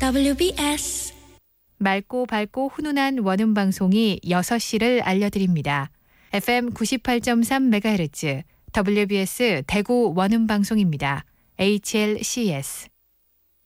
WBS 맑고 밝고 훈훈한 원음 방송이 6시를 알려드립니다. FM 98.3MHz WBS 대구 원음 방송입니다. HLCS